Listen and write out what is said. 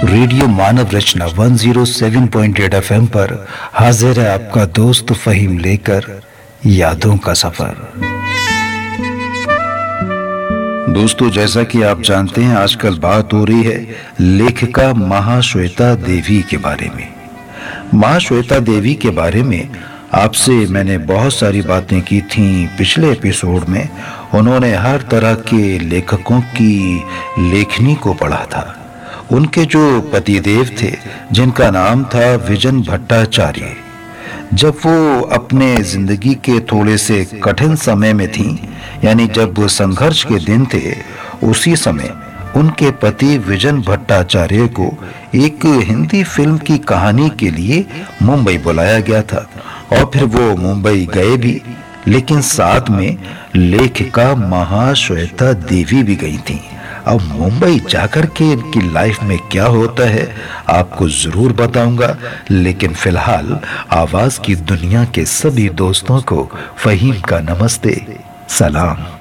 Radio मानव रचना 107.8 FM पर हाजिर है आपका दोस्त फहीम लेकर यादों का सफर। दोस्तों, जैसा कि आप जानते हैं, आजकल बात हो रही है लेखिका महाश्वेता देवी के बारे में। महाश्वेता देवी के बारे में आपसे मैंने बहुत सारी बातें की थीं पिछले एपिसोड में। उन्होंने हर तरह के लेखकों की लेखनी को पढ़ा था। उनके जो पतिदेव थे, जिनका नाम था विजन भट्टाचार्य, जब वो अपने जिंदगी के थोड़े से कठिन समय में थीं, यानी जब वो संघर्ष के दिन थे, उसी समय उनके पति विजन भट्टाचार्य को एक हिंदी फिल्म की कहानी के लिए मुंबई बुलाया गया था और फिर वो मुंबई गए भी, लेकिन साथ में लेखिका महाश्वेता देवी भी गई थीं। अब मुंबई जाकर के इनकी लाइफ में क्या होता है आपको जरूर बताऊंगा, लेकिन फिलहाल आवाज की दुनिया के सभी दोस्तों को फहीम का नमस्ते, सलाम।